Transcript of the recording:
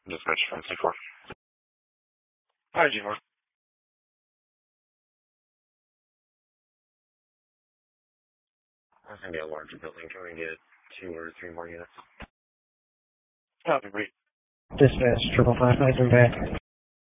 Dispatch from C4. Hi, G4. That's going to be a larger building. Can we get 2 or 3 more units? Copy, great. Dispatch, 555, back.